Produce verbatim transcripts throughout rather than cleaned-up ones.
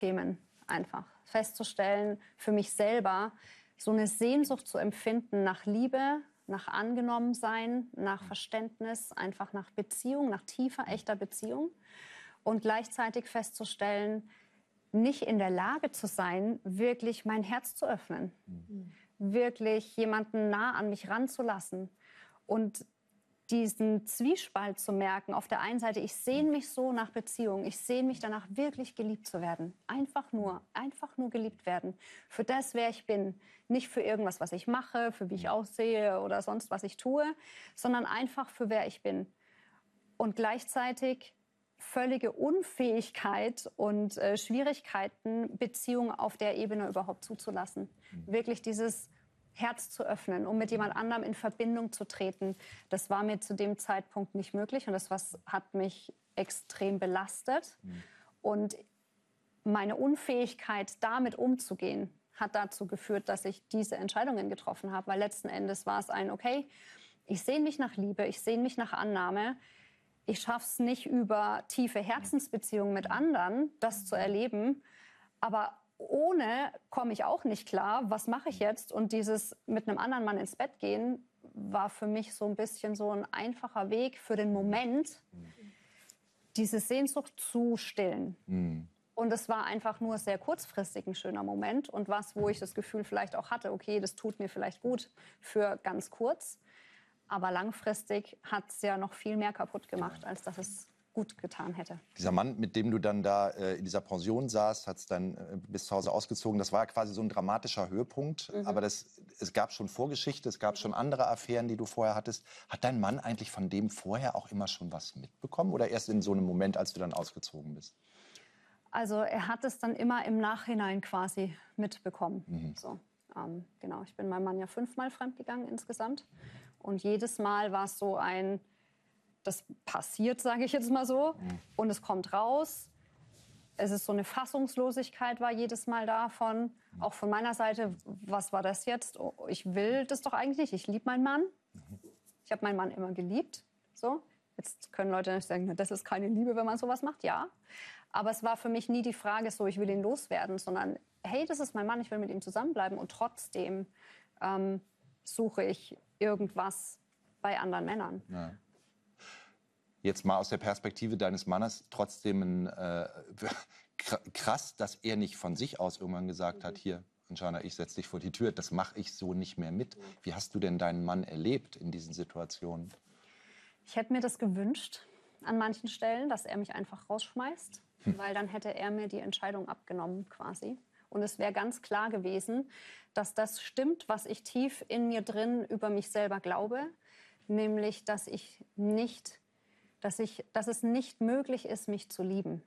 Themen einfach. Festzustellen, für mich selber so eine Sehnsucht zu empfinden nach Liebe, nach Angenommensein, nach Verständnis, einfach nach Beziehung, nach tiefer, echter Beziehung. Und gleichzeitig festzustellen, nicht in der Lage zu sein, wirklich mein Herz zu öffnen. Mhm. Wirklich jemanden nah an mich ranzulassen. Und diesen Zwiespalt zu merken, auf der einen Seite, ich sehne mich so nach Beziehung, ich sehne mich danach, wirklich geliebt zu werden. Einfach nur, einfach nur geliebt werden. Für das, wer ich bin. Nicht für irgendwas, was ich mache, für wie ich aussehe oder sonst, was ich tue, sondern einfach für wer ich bin. Und gleichzeitig völlige Unfähigkeit und äh, Schwierigkeiten, Beziehungen auf der Ebene überhaupt zuzulassen. Mhm. Wirklich dieses Herz zu öffnen, um mit jemand anderem in Verbindung zu treten. Das war mir zu dem Zeitpunkt nicht möglich und das was, hat mich extrem belastet. Mhm. Und meine Unfähigkeit, damit umzugehen, hat dazu geführt, dass ich diese Entscheidungen getroffen habe. Weil letzten Endes war es ein, okay, ich sehne mich nach Liebe, ich sehne mich nach Annahme. Ich schaffe es nicht über tiefe Herzensbeziehungen mit anderen, das zu erleben. Aber ohne komme ich auch nicht klar, was mache ich jetzt? Und dieses mit einem anderen Mann ins Bett gehen war für mich so ein bisschen so ein einfacher Weg für den Moment, diese Sehnsucht zu stillen. Mhm. Und es war einfach nur sehr kurzfristig ein schöner Moment und was, wo ich das Gefühl vielleicht auch hatte, okay, das tut mir vielleicht gut für ganz kurz. Aber langfristig hat es ja noch viel mehr kaputt gemacht, als dass es gut getan hätte. Dieser Mann, mit dem du dann da äh, in dieser Pension saßt, hat es dann äh, bis zu Hause ausgezogen. Das war ja quasi so ein dramatischer Höhepunkt. Mhm. Aber das, es gab schon Vorgeschichte, es gab schon andere Affären, die du vorher hattest. Hat dein Mann eigentlich von dem vorher auch immer schon was mitbekommen? Oder erst in so einem Moment, als du dann ausgezogen bist? Also er hat es dann immer im Nachhinein quasi mitbekommen. Mhm. So, ähm, genau, ich bin meinem Mann ja fünfmal fremdgegangen insgesamt. Und jedes Mal war es so ein, das passiert, sage ich jetzt mal so, mhm. und es kommt raus. Es ist so eine Fassungslosigkeit war jedes Mal davon. Mhm. Auch von meiner Seite, was war das jetzt? Oh, ich will das doch eigentlich nicht. Ich liebe meinen Mann. Mhm. Ich habe meinen Mann immer geliebt. So. Jetzt können Leute nicht sagen, das ist keine Liebe, wenn man sowas macht. Ja, aber es war für mich nie die Frage so, ich will ihn loswerden, sondern hey, das ist mein Mann, ich will mit ihm zusammenbleiben. Und trotzdem ähm, suche ich irgendwas bei anderen Männern. Ja. Jetzt mal aus der Perspektive deines Mannes trotzdem ein, äh, krass, dass er nicht von sich aus irgendwann gesagt hat, hier, Anjana, ich setze dich vor die Tür, das mache ich so nicht mehr mit. Wie hast du denn deinen Mann erlebt in diesen Situationen? Ich hätte mir das gewünscht an manchen Stellen, dass er mich einfach rausschmeißt, hm. weil dann hätte er mir die Entscheidung abgenommen quasi. Und es wäre ganz klar gewesen, dass das stimmt, was ich tief in mir drin über mich selber glaube, nämlich, dass ich nicht, dass ich, dass es nicht möglich ist, mich zu lieben.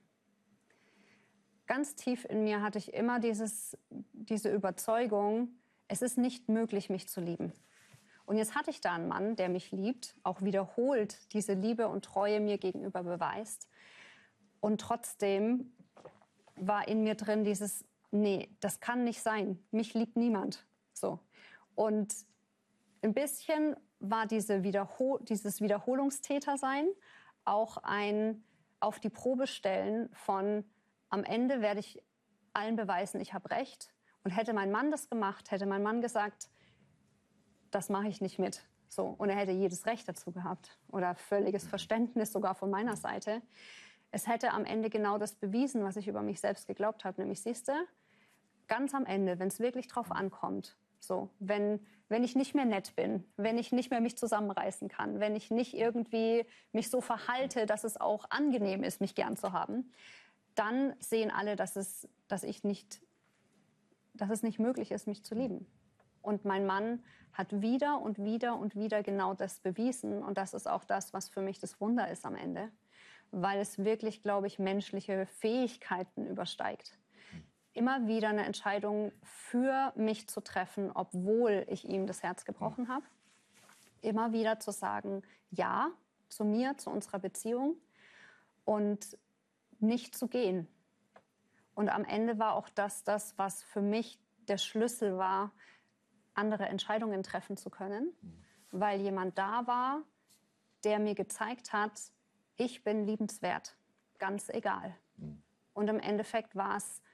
Ganz tief in mir hatte ich immer dieses, diese Überzeugung, es ist nicht möglich, mich zu lieben. Und jetzt hatte ich da einen Mann, der mich liebt, auch wiederholt diese Liebe und Treue mir gegenüber beweist. Und trotzdem war in mir drin dieses, nee, das kann nicht sein. Mich liebt niemand. So. Und ein bisschen war diese Wiederhol- dieses Wiederholungstätersein auch ein auf die Probe stellen von, am Ende werde ich allen beweisen, ich habe recht. Und hätte mein Mann das gemacht, hätte mein Mann gesagt, das mache ich nicht mit. So. Und er hätte jedes Recht dazu gehabt. Oder völliges Verständnis sogar von meiner Seite. Es hätte am Ende genau das bewiesen, was ich über mich selbst geglaubt habe. Nämlich, siehst du, ganz am Ende, wenn es wirklich drauf ankommt, so, wenn, wenn ich nicht mehr nett bin, wenn ich nicht mehr mich zusammenreißen kann, wenn ich nicht irgendwie mich so verhalte, dass es auch angenehm ist, mich gern zu haben, dann sehen alle, dass es, dass ich nicht, dass es nicht möglich ist, mich zu lieben. Und mein Mann hat wieder und wieder und wieder genau das bewiesen. Und das ist auch das, was für mich das Wunder ist am Ende. Weil es wirklich, glaube ich, menschliche Fähigkeiten übersteigt. Immer wieder eine Entscheidung für mich zu treffen, obwohl ich ihm das Herz gebrochen habe. Immer wieder zu sagen, ja, zu mir, zu unserer Beziehung. Und nicht zu gehen. Und am Ende war auch das, das, was für mich der Schlüssel war, andere Entscheidungen treffen zu können, weil jemand da war, der mir gezeigt hat, ich bin liebenswert, ganz egal. Mhm. Und im Endeffekt war es